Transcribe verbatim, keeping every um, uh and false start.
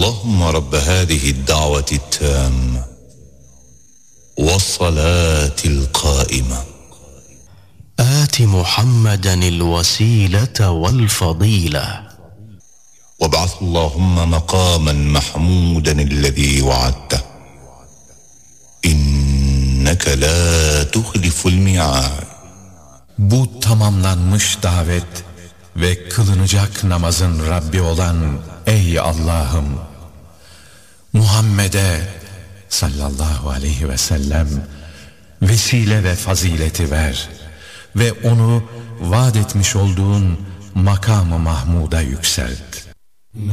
اللهم رب هذه الدعوة التامة والصلاة القائمة آت محمدا الوسيلة والفضيلة وابعث اللهم مقاما محمودا الذي وعدته إنك لا تخلف الميعاد. Bu tamamlanmış davet ve kılınacak namazın Rabbi olan ey Allah'ım, Muhammed'e sallallahu aleyhi ve sellem vesile ve fazileti ver ve onu vaat etmiş olduğun makam-ı Mahmud'a yükselt.